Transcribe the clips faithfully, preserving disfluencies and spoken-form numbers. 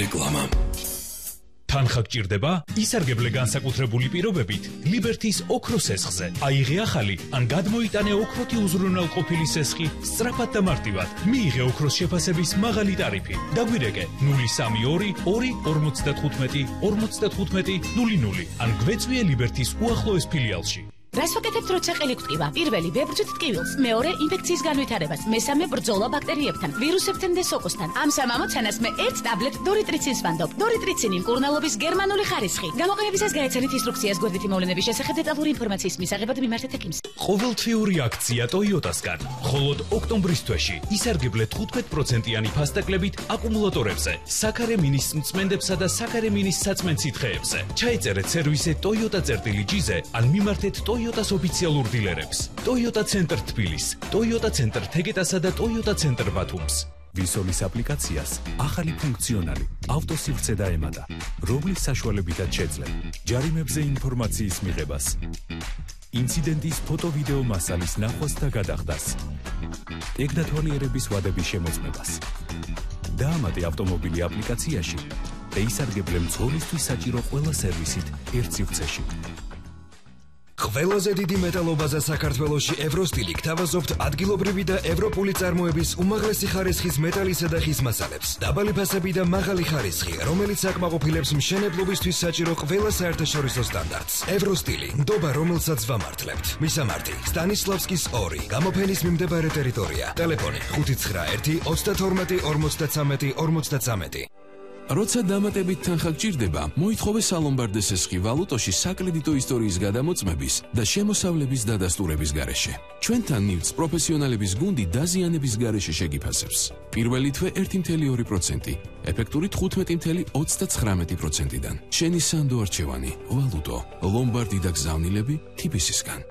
რეკლამა. თანხა გჭირდება? ისარგებლე განსაკუთრებული პირობებით ლიბერთის ოქროს სესხზე. აიღე ახალი ან გადმოიტანე ოქროთი უზრუნველყოფილი სესხი სწრაფად და მარტივად. მიიღე ოქროს შეფასების მაღალი ტარიფი. დაგვირეკე ნული სამი ორი ორი ორმოცდათხუთმეტი ორმოცდათხუთმეტი ნული ნული ან გვეწვიე ლიბერთის უახლოეს ფილიალში. რას ვაკეთებთ, როცა ყელი გვტკივა? პირველი ბერძვით ტკივილს, მეორე ინფექციის განვითარებას, მესამე ბრძოლა ბაქტერიებთან, ვირუსებთან და სოკოსთან. ამ სამ ამოცანას მე ერთ ტაბლეტ დორიტრიცინს ვანდობ. დორიტრიცინი მკურნალობის გერმანული ხარისხი. გამოყენებისას გაეცანით ინსტრუქციას გვერდითი მოვლენების შესახებ დეტალური ინფორმაციის მისაღებად მიმართეთ ექიმს. ყოველთვიური აქცია ტოიოტასგან. მხოლოდ ოქტომბრის თვეში ისარგებლე თხუთმეტ პროცენტიანი ფასტაკლებით აკუმულატორებზე, საქარემინის მწმენდებსა და საქარემინის საწმენ სითხეებზე. ჩაეწერეთ სერვისე ტოიოტა წერტილი ჯიზე ან მიმართეთ ტოიოტას ოფიციალურ დილერებს. ტოიოტა ცენტრ თბილის, ტოიოტა ცენტრ თეგეტასა და ტოიოტა ცენტრ ბათუმს. ვისოლის აპლიკაციას ახალი ფუნქციონალი ავტოსივრცე დაემატა, რომლის საშუალებითაც შეძლებ ჯარიმებზე ინფორმაციის მიღებას, ინციდენტის ფოტო-ვიდეო მასალის ნახვას და გადახდას, ტექნათვალიერების ვადების შემოწმებას. დაამატე ავტომობილი აპლიკაციაში და ისარგებლე მძღოლისთვის საჭირო ყველა სერვისით ერთ სივრცეში. ყველაზე დიდი მეტალობაზე საქართველოში ევროსტილი გთავაზობთ ადგილობრივი და ევროპული წარმოების უმაღლესი ხარისხის მეტალისა და ხის მასალებს. დაბალი ფასები და მაღალი ხარისხი, რომელიც აკმაყოფილებს მშენებლობისთვის საჭირო ყველა საერთაშორისო სტანდარტს. ევროსტილი, ნდობა, რომელსაც ვამართლებთ. მისამართი: სტანისლავსკის ორი, გამოფენის მიმდებარე ტერიტორია. ტელეფონი: ხუთი ცხრა ერთი ოცდათორმეტი ორმოცდათვრამეტი ორმოცდათვრამეტი. როცა დამატებით თანხა გჭირდება, მოითხოვე სალომბარდე სესხი ვალუტოში საკრედიტო ისტორიის გადამოწმების და შემოსავლების დადასტურების გარეშე. ჩვენთან ნივთს პროფესიონალების გუნდი დაზიანების გარეშე შეგიფასებს. პირველი თვე ერთი წუთი ორი პროცენტი, ეფექტური თხუთმეტი წუთი ოცდაცხრამეტი პროცენტიდან. შენი სანდო არჩევანი, ვალუტო, ლომბარდი და გზავნილები თიბისისგან.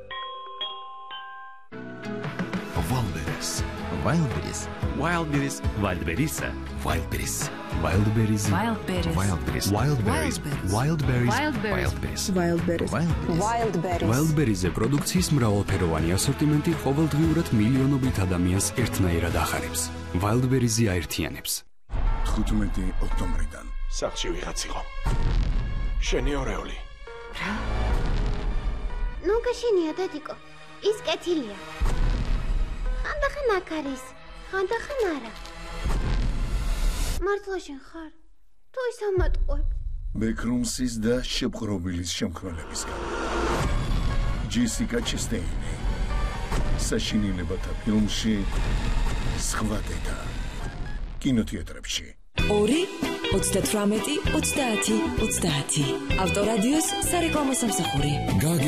Wildberries, Wildberries, Wildberries, Wildberries, Wildberries, Wildberries, Wildberries, Wildberries, Wildberries, Wildberries, Wildberries, Wildberries. Wildberries-ზე პროდუქციის მრავალფეროვანი ასორტიმენტი ყოველდღიურად მილიონობით ადამიანს ერთნაირად ახარებს. Wildberries-ი აერთიანებს. თხუთმეტი ოქტომბრიდან სახლში ვიღაც იყო. შენი ორეული. რა? ნუ გაშენია დედიკო. ის კეთილია. ხანდახან აქ არის, ხანდახან არა. მართლა შენ ხარ? თუ ის ამატყუებ? ბეკრუმსის და შეპყრობილის შემქმნელებისგან. ჯესიკა ჩესტეინი. საშინელებათა ფილმში სხვა დედა. კინოთეატრებში. ორი ოცდათვრამეტი ოცდაათი ოცდაათი ავტორადიოს სარეკლამო სამსახური.